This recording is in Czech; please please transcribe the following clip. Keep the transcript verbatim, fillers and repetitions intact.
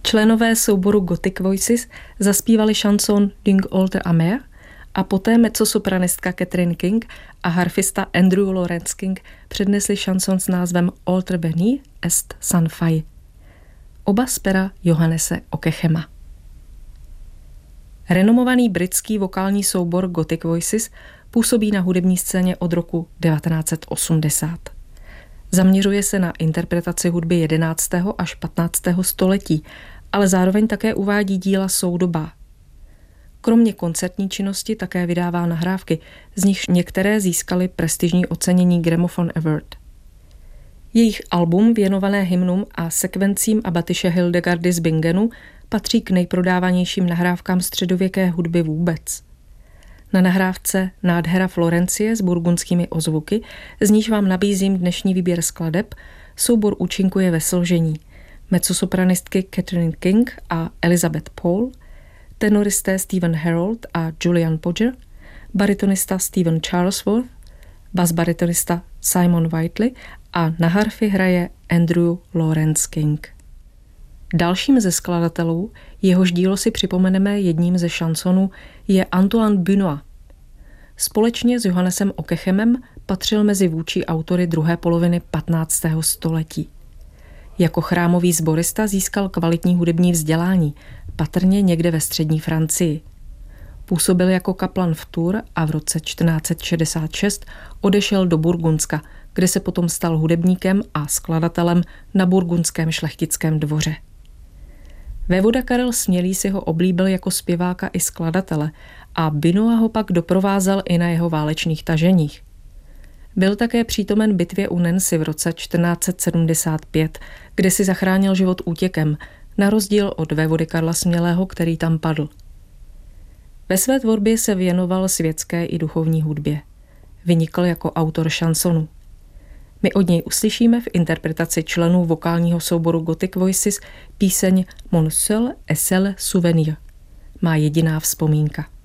Členové souboru Gothic Voices zaspívali šanson D'une autre amère a poté mezzosopranistka Catherine King a harfista Andrew Lawrence King přednesli šanson s názvem Autre bénie est sans faille. Oba z pera Johannese Okechema. Renomovaný britský vokální soubor Gothic Voices působí na hudební scéně od roku devatenáct set osmdesát. Zaměřuje se na interpretaci hudby jedenáctého až patnáctého století, ale zároveň také uvádí díla soudobá. Kromě koncertní činnosti také vydává nahrávky, z nichž některé získaly prestižní ocenění Gramophone Award. Jejich album věnované hymnům a sekvencím abatyše Hildegardy z Bingenu patří k nejprodávanějším nahrávkám středověké hudby vůbec. Na nahrávce Nádhera Florencie s burgundskými ozvuky, z níž vám nabízím dnešní výběr skladeb, soubor účinkuje ve složení mezzosopranistky Catherine King a Elizabeth Paul, tenoristé Stephen Harold a Julian Podger, baritonista Stephen Charlesworth, basbaritonista Simon Whiteley a na harfy hraje Andrew Lawrence King. Dalším ze skladatelů, jehož dílo si připomeneme jedním ze šansonů, je Antoine Benoit. Společně s Johannesem Okechemem patřil mezi vůdčí autory druhé poloviny patnáctého století. Jako chrámový sborista získal kvalitní hudební vzdělání, patrně někde ve střední Francii. Působil jako kaplan v Tours a v roce čtrnáct set šedesát šest odešel do Burgundska, kde se potom stal hudebníkem a skladatelem na burgundském šlechtickém dvoře. Vévoda Karel Smělý si ho oblíbil jako zpěváka i skladatele a Benoit ho pak doprovázel i na jeho válečných taženích. Byl také přítomen bitvě u Nancy v roce čtrnáct set sedmdesát pět, kde si zachránil život útěkem, na rozdíl od vévody Karla Smělého, který tam padl. Ve své tvorbě se věnoval světské i duchovní hudbě. Vynikl jako autor šansonu. My od něj uslyšíme v interpretaci členů vokálního souboru Gothic Voices píseň Mon seul et seul souvenir, má jediná vzpomínka.